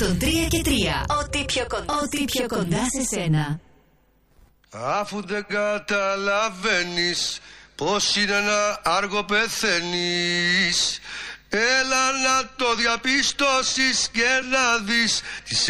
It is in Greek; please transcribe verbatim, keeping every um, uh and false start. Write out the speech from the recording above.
εκατόν τρία και τρία. Ό,τι πιο κοντά, Ό,τι πιο κοντά σε σένα. Αφού δεν καταλαβαίνεις πως είναι ένα άργο πεθαίνεις, έλα να το διαπιστώσεις και να δεις τις